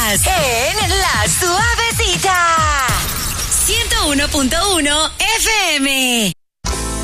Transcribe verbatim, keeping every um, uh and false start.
Estás en La Suavecita. ciento uno punto uno F M.